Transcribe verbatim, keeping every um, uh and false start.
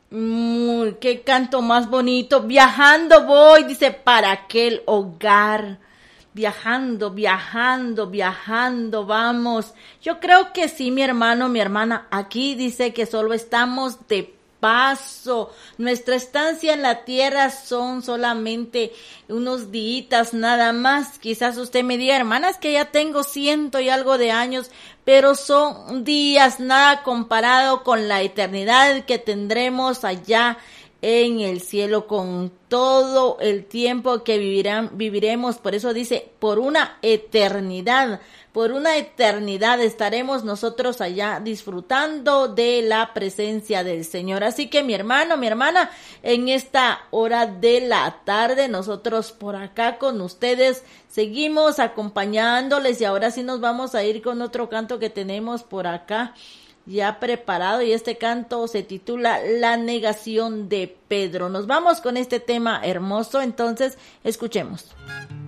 Mm, qué canto más bonito. Viajando voy, dice, para aquel hogar. Viajando, viajando, viajando, vamos. Yo creo que sí, mi hermano, mi hermana. Aquí dice que solo estamos de paso. Nuestra estancia en la tierra son solamente unos días nada más. Quizás usted me diga, hermana, es que ya tengo ciento y algo de años, pero son días, nada comparado con la eternidad que tendremos allá en el cielo, con todo el tiempo que vivirán, viviremos. Por eso dice, por una eternidad, por una eternidad estaremos nosotros allá disfrutando de la presencia del Señor. Así que mi hermano, mi hermana, en esta hora de la tarde, nosotros por acá con ustedes seguimos acompañándoles, y ahora sí nos vamos a ir con otro canto que tenemos por acá ya preparado, y este canto se titula La negación de Pedro. Nos vamos con este tema hermoso, entonces escuchemos.